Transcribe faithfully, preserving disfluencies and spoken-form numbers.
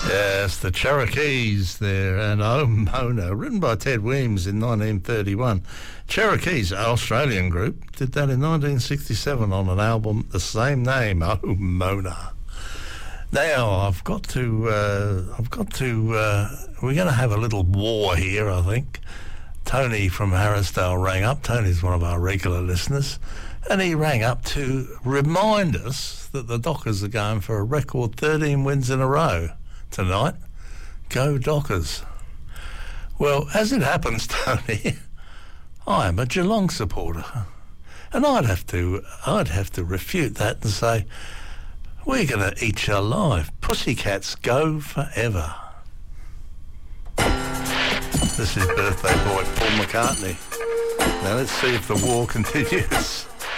Yes, the Cherokees there, and Oh Mona, written by Ted Weems in nineteen thirty-one. Cherokees, an Australian group, did that in nineteen sixty-seven on an album, the same name, Oh Mona. Now, I've got to, uh, I've got to, uh, we're going to have a little war here, I think. Tony from Harrisdale rang up. Tony's one of our regular listeners. And he rang up to remind us that the Dockers are going for a record thirteen wins in a row tonight. Go Dockers. Well, as it happens, Tony, I am a Geelong supporter. And I'd have to, I'd have to refute that and say, we're going to eat you alive. Pussycats go forever. This is birthday boy Paul McCartney. Now let's see if the war continues.